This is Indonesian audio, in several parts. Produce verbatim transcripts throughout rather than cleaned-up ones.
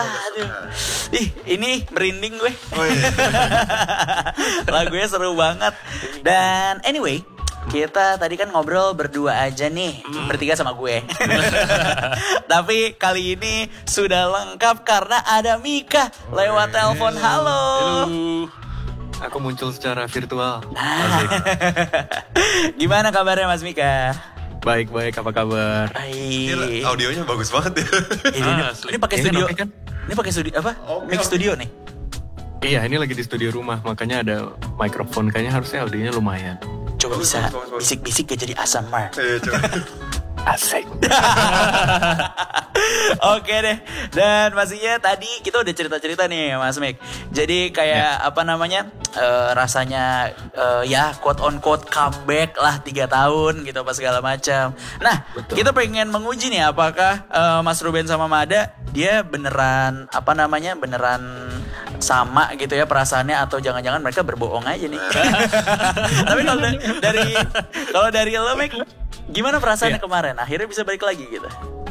Waduh. Ih, ini merinding gue. Oh, iya. Lagunya seru banget. Dan anyway, kita tadi kan ngobrol berdua aja nih, hmm. bertiga sama gue. Tapi kali ini sudah lengkap karena ada Mika lewat telepon. Halo. Halo. Aku muncul secara virtual. Nah. Gimana kabarnya Mas Mika? Baik-baik, apa kabar? Baik. Audionya bagus banget ya. Ini, Ah, ini pakai ini studio. kan? Ini pakai studio apa? Oh, Mix okay. studio nih. Iya, ini lagi di studio rumah, makanya ada mikrofon. Kayaknya harusnya audionya lumayan. Coba Bagus, bisa bagus, bagus, bagus. bisik-bisik gak jadi A S M R. Iya, coba. Asik. Oke deh. Dan pastinya tadi kita udah cerita-cerita nih Mas Mik. Jadi kayak apa namanya uh, rasanya uh, ya quote on quote comeback lah tiga tahun gitu apa segala macam. Nah Betul. kita pengen menguji nih apakah uh, Mas Ruben sama Mada dia beneran apa namanya beneran sama gitu ya perasaannya atau jangan-jangan mereka berbohong aja nih. Tapi kalau da- dari kalau dari lo Mik, gimana perasaannya Iya. kemarin? Akhirnya bisa balik lagi gitu.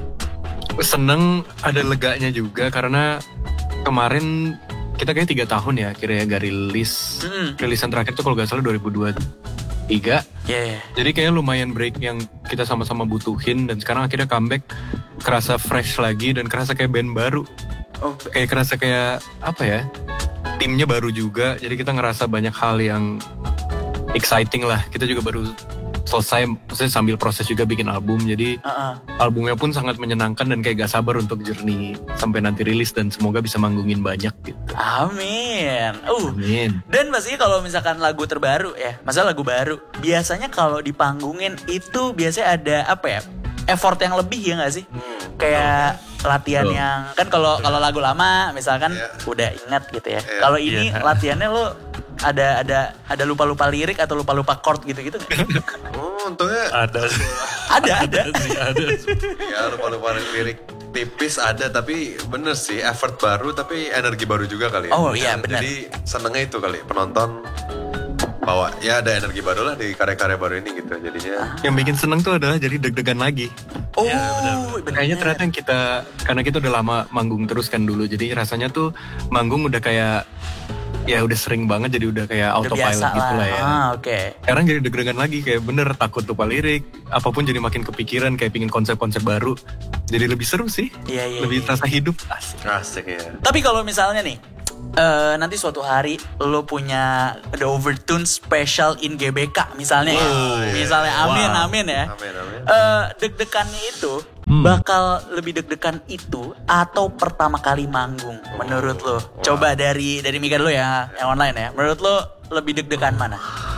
Seneng, ada leganya juga karena kemarin kita kayak tiga tahun ya akhirnya gak rilis. Mm. Rilisan terakhir tuh kalau gak salah dua ribu dua puluh tiga. Yeah. Jadi kayaknya lumayan break yang kita sama-sama butuhin. Dan sekarang akhirnya comeback kerasa fresh lagi dan kerasa kayak band baru. Oh, Kayak kerasa kayak apa ya, timnya baru juga. Jadi kita ngerasa banyak hal yang exciting lah. Kita juga baru selesai, maksudnya sambil proses juga bikin album. Jadi uh-uh. albumnya pun sangat menyenangkan dan kayak gak sabar untuk journey sampai nanti rilis dan semoga bisa manggungin banyak gitu. Amin. Uh. Amin. Dan pastinya kalau misalkan lagu terbaru ya, masalah lagu baru, biasanya kalau dipanggungin itu biasanya ada apa ya? Effort yang lebih ya nggak sih? Kayak latihan Betul. yang kan kalau kalau lagu lama misalkan Iya. udah ingat gitu ya. Iya. Kalau ini Iya. latihannya lo ada ada ada lupa-lupa lirik atau lupa-lupa chord gitu-gitu nggak? Oh, untungnya Ada Ada ada. sih, ada sih. ya lupa-lupa lirik tipis ada, tapi bener sih effort baru tapi energi baru juga kali ya. Oh, iya, bener. Jadi senengnya itu kali penonton bawa ya ada energi baru lah di karya-karya baru ini gitu jadinya. Yang bikin seneng tuh adalah jadi deg-degan lagi. Oh, Kayaknya bener. ternyata yang kita, karena kita udah lama manggung terus kan dulu, jadi rasanya tuh manggung udah kayak, ya udah sering banget, jadi udah kayak Udah autopilot biasa gitu lah ya. Ah, oke. Sekarang jadi deg-degan lagi, kayak bener takut lupa lirik, apapun jadi makin kepikiran, kayak pingin konsep-konsep baru. Jadi lebih seru sih, Iya, iya, lebih iya. terasa hidup. Asik. Asik ya. Tapi kalau misalnya nih, eh, nanti suatu hari lo punya The Overtune Special in G B K misalnya ya. Wow, iya. Misalnya amin Wow. amin ya. Amin amin. Eh, deg-degannya itu Hmm. bakal lebih deg-degan itu atau pertama kali manggung menurut lo? Coba dari dari Mika dulu ya, yang online ya. Menurut lo lebih deg-degan mana?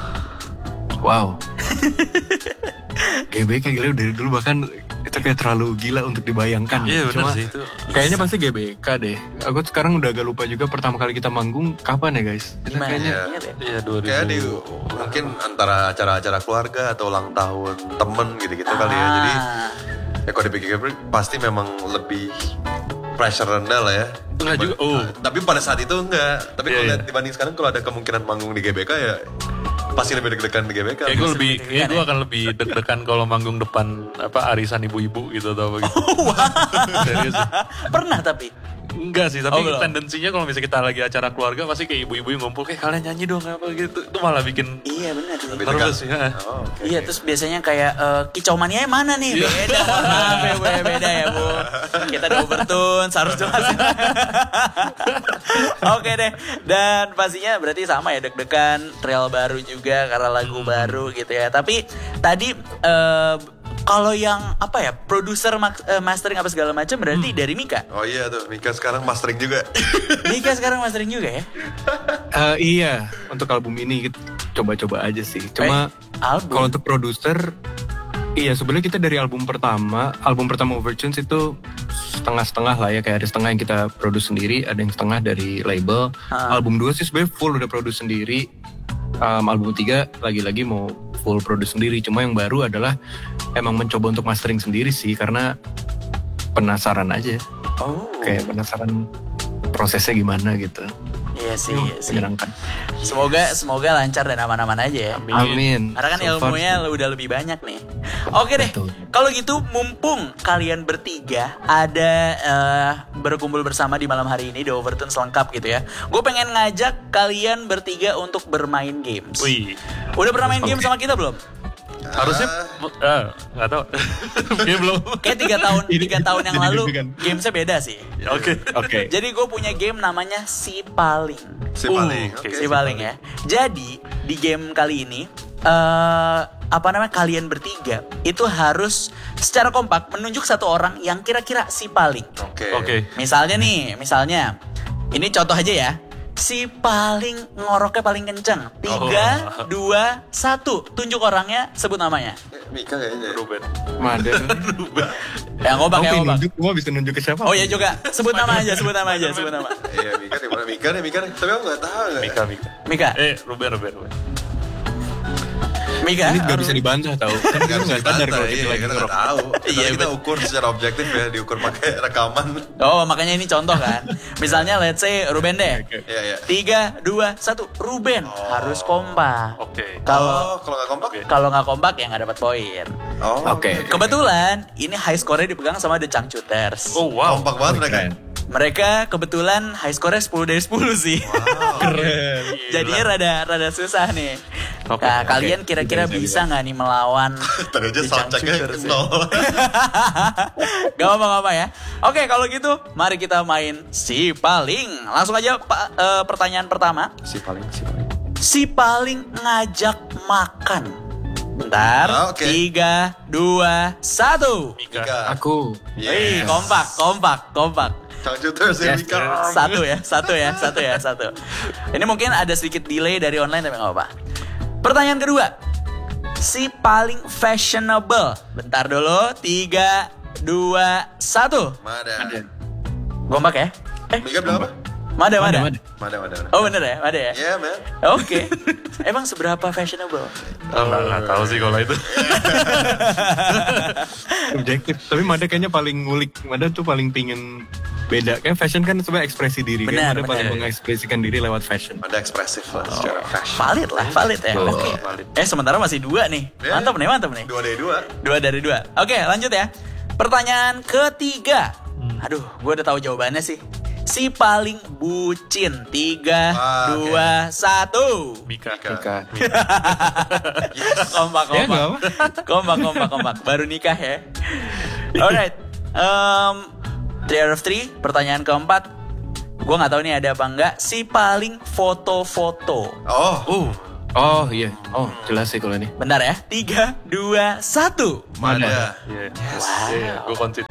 Wow. G B K gila dari dulu bahkan itu kayak terlalu gila untuk dibayangkan. Iya benar Cuma sih itu. kayaknya pasti G B K deh. Aku sekarang udah agak lupa juga pertama kali kita manggung kapan ya guys? Kita Gimana? kayaknya Iya. Ingat ya? Iya dua ribu. Kayak di mungkin antara acara-acara keluarga atau ulang tahun temen gitu-gitu kali ya. Jadi Ah. ya kalau dipikir-pikir pasti memang lebih pressure rendah lah ya. Enggak juga. Oh. Tapi pada saat itu enggak. Tapi Iya, kalau iya. lihat dibanding sekarang kalau ada kemungkinan manggung di G B K ya pasti lebih deg-degan di G B K. Kayak gue lebih, deg-degan kayak gue ya? akan lebih deg-degan kalau manggung depan apa arisan ibu-ibu gitu atau apa gitu. Serius sih. Pernah tapi. Enggak sih, tapi Oh, belum. tendensinya kalau misalnya kita lagi acara keluarga pasti kayak ibu-ibu yang ngumpul kayak kalian nyanyi dong apa gitu. Itu malah bikin Iya benar. Lebih nervous dekat. ya. Oh, oke, Iya oke. terus biasanya kayak eh, kicau mania mana nih? Beda, mohon maaf ya bu, ya, beda ya bu. Kita di Overtune, harus jelas. Oke deh, dan pastinya berarti sama ya deg-degan, trail baru juga karena lagu baru gitu ya. Tapi tadi eh, kalau yang apa ya produser mak- eh, mastering apa segala macam berarti dari Mika. Oh iya tuh, Mika sekarang mastering juga. Mika sekarang mastering juga ya? Eh, iya untuk album ini kita coba-coba aja sih. Cuma Eh, album. kalau untuk produser, iya sebenarnya kita dari album pertama, album pertama Overtunes itu setengah-setengah lah ya, kayak ada setengah yang kita produce sendiri, ada yang setengah dari label. Ah. Album dua sih sebenarnya full udah produce sendiri. Um, album tiga lagi-lagi mau full produce sendiri. Cuma yang baru adalah emang mencoba untuk mastering sendiri sih karena penasaran aja, Oh. kayak penasaran prosesnya gimana gitu. Iya sih, iya sih. Menyenangkan. Semoga semoga lancar dan aman-aman aja ya. Amin. Karena kan So far ilmunya sih. udah lebih banyak nih. Oke deh, Betul. kalau gitu mumpung kalian bertiga ada eh, berkumpul bersama di malam hari ini di Overtune selengkap gitu ya. Gue pengen ngajak kalian bertiga untuk bermain games. Wih, Udah pernah main game sama kita belum? harusnya ah, nggak tahu. Dia belum. Kayak tiga tahun, Ini- tiga tahun yang jadi lalu deg-degan. gamesnya beda sih. Oke. Oke. Jadi gue punya game namanya Si Paling. Si Uh, paling. oke, Oke, Si Paling ya. Jadi di game kali ini eh apa namanya kalian bertiga itu harus secara kompak menunjuk satu orang yang kira-kira si paling. Oke. Oke. Misalnya nih, misalnya ini contoh aja ya. Si paling ngoroknya paling kenceng. Tiga, Oh. dua, satu. Tunjuk orangnya, sebut namanya. Eh, Mika kayaknya. Ruben. Mader. Yang ngobak, Kamu yang pengen ngobak. nunjuk, gua bisa nunjuk ke siapa? Oh ya juga, sebut nama aja, sebut nama aja, sebut nama. Iya, Mika di mana? Mika nih, Mika nih. Tapi aku nggak tahu nggak. Mika, Mika. Mika, Eh, Ruben, Ruben, Ruben. Mika. Ini gak bisa dibantah tau. Kan Nggak kita bisa nggak sadar dibantah, kalau iya, kita lagi kita nggak ngerokok. tahu. Iya, Iya, kita betul. ukur secara objektif ya, diukur pakai rekaman. Oh, makanya ini contoh kan. Misalnya let's say Ruben deh. Oke. Iya, iya. Tiga, dua, satu. Ruben harus kompak. Oke. Kalau Oh, kalau nggak kompak? Oke. kalau nggak kompak ya nggak dapat poin. Oh, Oke. Kebetulan ini high score-nya dipegang sama The Changcuters. Oh, wow. Kompak banget mereka. Keren. Mereka kebetulan high score-nya sepuluh dari sepuluh sih. Keren. Jadinya rada rada susah nih. Oke, Nah, oke. kalian kira-kira Bisa, bisa nggak nih melawan Tadi aja The soundcheck-nya Changcuters ya? nol. Gak apa-apa ya. Oke, kalau gitu mari kita main Si Paling. Langsung aja Pak, eh, pertanyaan pertama. Si paling, si paling. Si Paling ngajak makan. Bentar. Ah, oke. Tiga, dua, satu. Mika. Mika. Aku. Wih, Yes. kompak, kompak, kompak. Changcuters ya, Yes, Mika. Satu ya, satu ya, satu ya, satu. Ini mungkin ada sedikit delay dari online tapi nggak apa-apa. Pertanyaan kedua. Si Paling fashionable. Bentar dulu. Tiga, dua, satu. Mada. Kompak ya? Eh, Mika bilang apa? Mada, Mada. Mada, Mada, mada, mada. Oh bener ya, Mada ya? Yeah, man. Oke. Emang seberapa fashionable? Oh, nggak nggak tahu sih kalau itu. Objektif. Tapi Mada kayaknya paling ngulik. Mada tuh paling pingin beda. Kan fashion kan sebenarnya ekspresi diri. Benar, kan Mada paling benar. mengekspresikan diri lewat fashion. Ada ekspresif lah secara fashion. Valid lah, valid ya. Betul. Oke. Valid. Eh sementara masih dua nih. Ya. Mantap nih, mantap nih. Dua dari dua. Dua dari dua. Oke, lanjut ya. Pertanyaan ketiga. Aduh, gue udah tahu jawabannya sih. Si paling bucin. Tiga, Ah, dua, satu. Mika. Mika. Kompak, Ya, kompak. nggak apa. Kompak, kompak, kompak. Baru nikah ya. Alright. Um, three out of three. Pertanyaan keempat. Gue nggak tahu nih ada apa enggak. Si paling foto-foto. Oh, Uh, Oh iya. Oh jelas sih kalau ini. Bentar ya. Tiga, dua, satu. Mada. iya. Iya, gue konsit.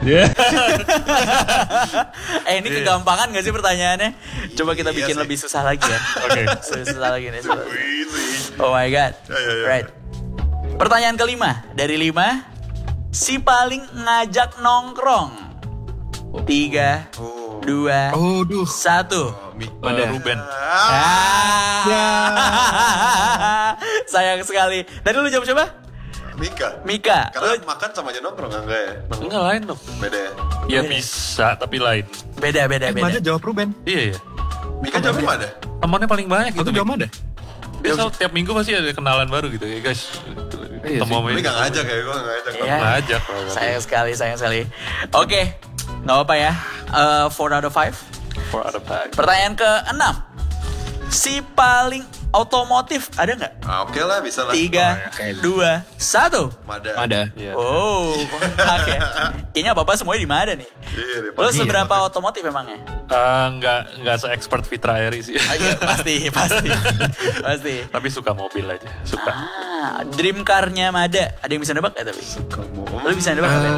Eh ini kegampangan gak sih pertanyaannya? Coba kita Iya bikin sih. lebih susah lagi ya. Oke. Susah, susah lagi nih. Susah. Easy. Oh my god. Ya, ya, ya. Right. Pertanyaan kelima dari lima. Si paling ngajak nongkrong. Tiga, Oh. dua, Oh duh. satu. Oh, Mi- Mada. Ruben. Ah, Ah. Sayang sekali. Tadi lu jawab siapa? Mika. Mika. Karena Lu makan sama aja nongkrong enggak ya? Enggak lain dong. Beda ya. Ya bisa, tapi lain. beda beda Eh, Mada beda. jawab Ruben. Iya, iya. Mika jawabnya mana? Temannya paling banyak Aku gitu. jawab Mik. Mada. Dia selalu tiap minggu pasti ada kenalan baru gitu ya guys. Iya Ketemu sih. sama Ini ini. gak ngajak ya, gue gak ngajak. Iya. Ngajak. Sayang sekali, sayang sekali. Oke. Nggak apa ya. Eh, four out of five. For other bag. Pertanyaan ke-enam. Si paling otomotif ada nggak? Ah, oke lah, bisa lah. Tiga, oke. dua, satu. Mada. Mada. Iya. Oh, kontak ya. Kayaknya bapak semuanya di mana nih? Iya, deh, Lo pasti. seberapa otomotif emangnya? Eh, nggak nggak se-expert Fitra Eri sih. Ah, iya, pasti, pasti, pasti. Tapi suka mobil aja. Suka. Ah, dream car-nya Mada. Ada yang bisa nebak ya tapi? Kamu. Lo bisa nebak nggak? Ben?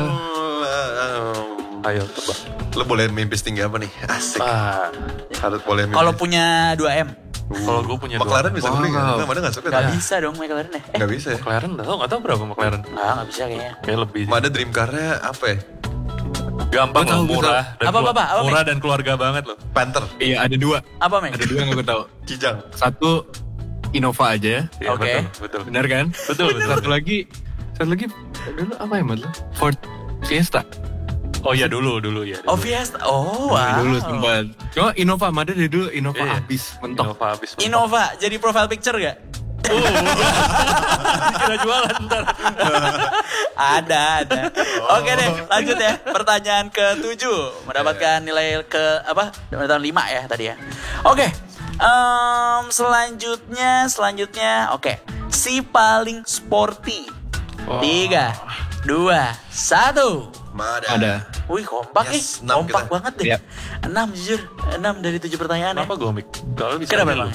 Ayo tebak. Lo boleh mimpi setinggi apa nih? Asik. Ah, Harus boleh mimpi. Kalau punya dua M? kalau gue punya McLaren dua. bisa beli nggak? Wow. Nggak, Mada nggak suka. Gak tapi. bisa dong McLaren ya? Eh, Nggak bisa ya. McLaren nggak tahu nggak tahu berapa McLaren. nggak, nggak bisa kayaknya. Kayak lebih. sih. Mada dream car-nya apa ya? Gampang Gua tahu, loh, gua murah dan Apa, kelu- apa, apa, murah dan keluarga banget loh. Panther. Iya ada dua. Apa, Meng? Ada dua yang aku tahu. Kijang. Satu Innova aja. Iya, Oke. betul, betul. Benar kan? Betul, betul. Satu lagi. Satu lagi. Dulu apa ya Mad? Ford Fiesta. Oh ya dulu dulu ya. Oh, Fiesta. Oh, wow. Dulu sempat. Cuma Innova Mada dari dulu Innova Iya. habis mentok. Innova habis. Innova jadi profile picture gak? Kira jualan ntar. Ada, ada. Oke deh, lanjut ya. Pertanyaan ketujuh. Mendapatkan nilai ke apa? Mendapatkan lima ya tadi ya. Oke. Em, selanjutnya, selanjutnya, oke. Si paling sporty. Tiga, dua, satu. Ada. Ada. Wih kompak Yes, nih, enam kompak kita. banget deh. Yap. Enam jujur, enam dari tujuh pertanyaan ya. Kenapa gomik? Kalau bisa Kenapa aja emang? lu.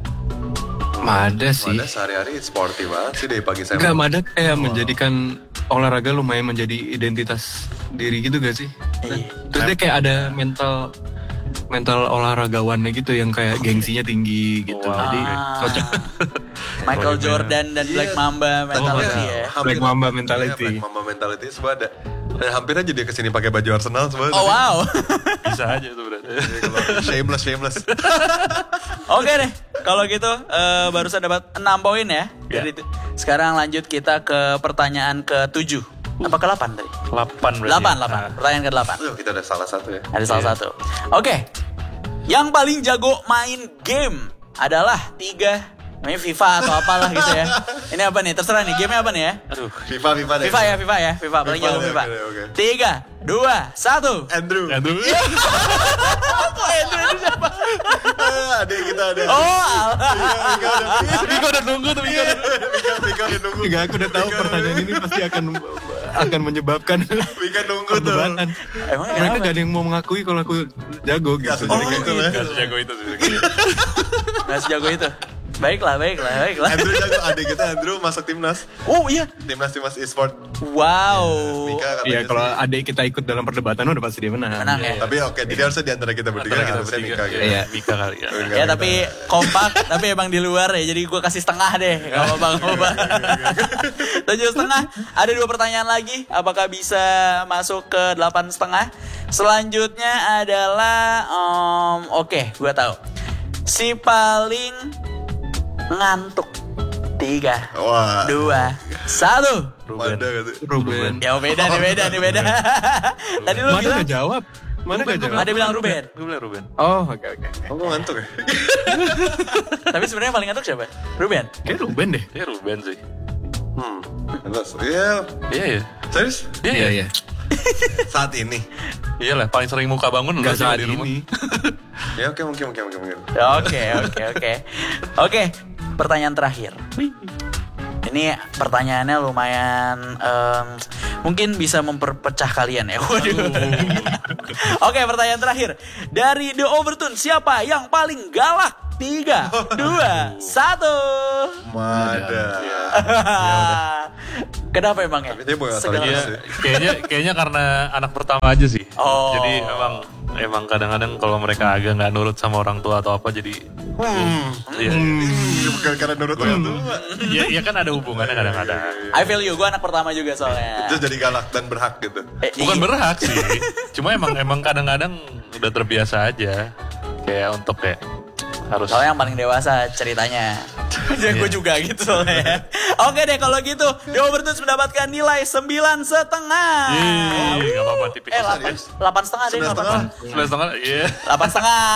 Mada sih. Mada sehari-hari sporty banget sih dari pagi saya. Enggak, Mada kayak menjadikan olahraga lumayan menjadi identitas diri gitu gak sih? Iya. Terus dia kayak ada mental mental olahragawannya gitu yang kayak gengsinya tinggi gitu. Wow. Jadi Ah. cocok. Michael Jordan dan Black Iya. Mamba mentality Iya, ya. hampir- Black Mamba Iya, mentality. Black Mamba mentality semua ada. Dan hampir aja dia kesini pakai baju Arsenal semua. Oh wow. Bisa aja tuh berarti. Shameless, shameless. Oke deh, kalau gitu eh, barusan dapat enam poin ya. Ya. Jadi sekarang lanjut kita ke pertanyaan ke tujuh. Apa ke delapan tadi? delapan berarti. Delapan, ya? delapan. Nah, Pertanyaan ke delapan. Tuh, kita ada salah satu ya. Ada salah satu. Oke. Yang paling jago main game adalah tiga. Namanya FIFA atau apalah gitu ya. Ini apa nih? Terserah nih. Gamenya apa nih ya? Aduh. FIFA, FIFA deh. FIFA ya, FIFA ya. FIFA. Paling FIFA jago deh, FIFA. oke, oke. Tiga, dua, satu. Andrew. Aduh. Kok Andrew itu siapa? Ah, adik kita ada. Oh, alah. Mika udah Mika udah nunggu tuh Mika. Mika, Mika udah nunggu. Enggak, aku udah tahu pertanyaan ini pasti akan akan menyebabkan Mika nunggu tuh. perdebatan. Emang Mereka kenapa? gak ada yang mau mengakui kalau aku jago Gak gitu. sejauh Jadi itu kayak- lah. Gak sejago itu sih. Nggak sejago itu. Baiklah, baiklah, baiklah. Andrew jago, adik kita Andrew masuk timnas. Oh iya. Timnas timnas e-sport. Wow. Mika katanya Iya, kalau sih. adik kita ikut dalam perdebatan udah pasti dia menang. Menang ya. Tapi oke, jadi harusnya di antara kita bertiga Antara kita harusnya bertiga. Mika gitu. Iya. Mika kali ya. Enggak, Ya Mika. tapi kompak, tapi emang di luar ya. Jadi gue kasih setengah deh. Gak apa-apa, gak apa-apa. Tujuh setengah. Ada dua pertanyaan lagi. Apakah bisa masuk ke delapan setengah? Selanjutnya adalah, em, oke, gue tahu. Si paling ngantuk. Tiga, Wah. dua, satu. Ruben. Ada gitu. Ruben. Ya beda nih, beda nih, beda. Tadi lu Mana bilang, gak jawab? Mana gak jawab? ada bilang Ruben. Gue bilang Ruben. Oh, oke oke. Oh, gue ngantuk ya? Tapi sebenarnya yang paling ngantuk siapa? Ruben. Kayak Ruben deh. Dia Ruben sih. Hmm. Terus, iya. Iya ya. Serius? Iya Iya, ya. iya. Saat ini. Iya lah, paling sering muka bangun lu Gak sih saat di rumah. ini. Ya oke, mungkin, mungkin, mungkin, mungkin. Oke, oke, oke. Oke, pertanyaan terakhir. Ini pertanyaannya lumayan em, mungkin bisa memperpecah kalian ya. Waduh. Oke, pertanyaan terakhir. Dari The Overtune, siapa yang paling galak? Tiga, dua, satu. Mada. Kenapa emang ya? Tapi dia bukan Segala- otoritas Iya, sih. kayaknya kayaknya karena anak pertama aja sih. Oh. Jadi emang emang kadang-kadang kalau mereka agak nggak nurut sama orang tua atau apa jadi Hmm. Iya. Ih, bukan karena nurut orang tua. Ya, ya kan ada hubungannya kadang-kadang. I feel you, gue anak pertama juga soalnya. Itu jadi galak dan berhak gitu. Eh, Bukan iya. berhak sih. Cuma emang emang kadang-kadang udah terbiasa aja. Kayak untuk kayak harus Soalnya yang paling dewasa ceritanya. Ya gue juga gitu soalnya. Oke deh kalau gitu, The Overtune mendapatkan nilai sembilan setengah. Ih, nggak apa-apa tipis. Eh delapan, Serius? delapan setengah deh, Sembilan delapan setengah? setengah. Sebelas setengah, iya. Delapan setengah.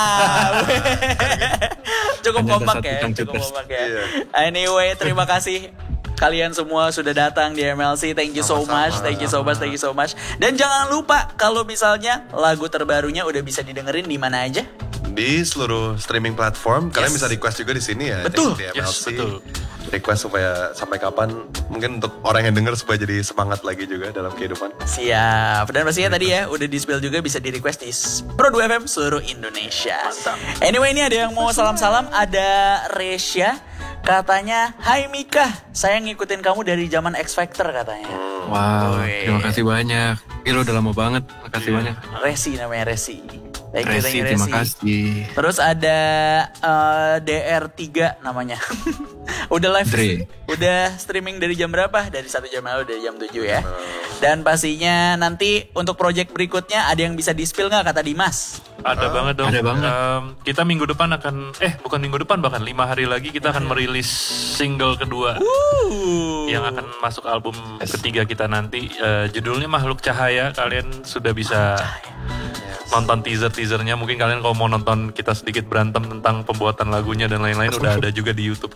Cukup Hanya ada kompak satu ya, yang cukup cutes. kompak ya. Iya. Anyway, terima kasih kalian semua sudah datang di M L C. Thank you so Sama-sama. much, thank you so much, thank you so much. Dan jangan lupa kalau misalnya lagu terbarunya udah bisa didengerin di mana aja. Di seluruh streaming platform, kalian Yes. bisa request juga di sini ya. Betul. Di M L Yes, C. betul. Request supaya sampai kapan, mungkin untuk orang yang denger supaya jadi semangat lagi juga dalam kehidupan. Siap. Dan pastinya tadi ya udah di-spill juga bisa di request di Pro dua F M seluruh Indonesia. Anyway ini ada yang mau salam-salam. Ada Resya. Katanya, hai Mika, saya ngikutin kamu dari zaman X Factor katanya. Wow, Wih. terima kasih banyak. Ih, lo udah lama banget. Makasih banyak. Resi namanya Resi. Thank you, thank Resi, you, terima Resi. kasih. Terus ada eh, D R tiga namanya. Udah live, Dre. udah streaming dari jam berapa? Dari satu jam lalu, dari jam tujuh ya. Dan pastinya nanti untuk project berikutnya ada yang bisa di-spill nggak kata Dimas? Ada banget dong. Ada banget. Em, kita minggu depan akan, eh bukan minggu depan, bahkan lima hari lagi kita akan merilis single kedua. Uh. Yang akan masuk album ketiga kita nanti. Eh, judulnya Makhluk Cahaya. Kalian sudah bisa nonton teaser-teasernya. Mungkin kalian kalau mau nonton kita sedikit berantem tentang pembuatan lagunya dan lain-lain udah ada juga di YouTube Oh kita my juga.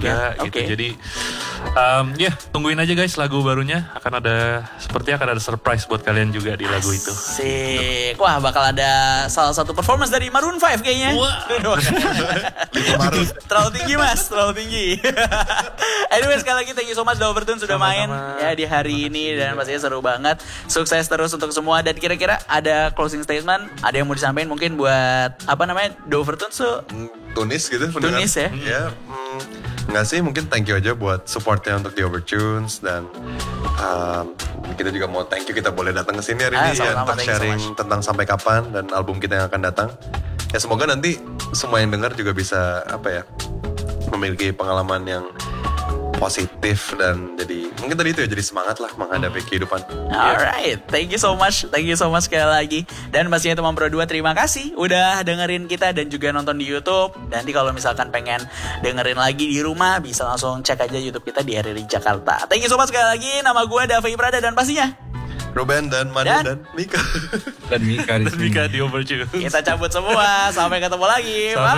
juga Oke, gitu. oke. Jadi um, ya tungguin aja guys lagu barunya, akan ada seperti akan ada surprise buat kalian juga di lagu itu. Asik. Wah, bakal ada salah satu performance dari Maroon five kayaknya. Wah. Marun. Terlalu tinggi mas, terlalu tinggi. Anyway, sekali lagi thank you so much udah Overtune sudah main Sama-sama. ya di hari ini dan pastinya seru banget. Sukses terus untuk semua dan kira-kira ada closing statement, ada yang mau disampaikan mungkin buat apa namanya The Overtune so Hmm, Tunis gitu Tunis ya? Ya hmm, nggak sih, mungkin thank you aja buat supportnya untuk The Overtunes. Dan um, kita juga mau thank you kita boleh datang ke sini hari Ah, ini ya sama-sama, untuk thank you so sharing much. tentang Sampai Kapan dan album kita yang akan datang. Ya semoga nanti semua yang dengar juga bisa apa ya, memiliki pengalaman yang positif dan jadi mungkin tadi itu ya, jadi semangat lah menghadapi kehidupan. Alright, thank you so much, thank you so much sekali lagi. Dan pastinya teman Pro dua terima kasih udah dengerin kita dan juga nonton di YouTube. Nanti kalau misalkan pengen dengerin lagi di rumah bisa langsung cek aja YouTube kita di R R I Jakarta. Thank you so much sekali lagi. Nama gue Davi Prada dan pastinya Ruben dan Manu Dan- dan, Mika. Dan Mika di Dan sini. Mika di Overture. kita cabut semua. Sampai ketemu lagi. Sampai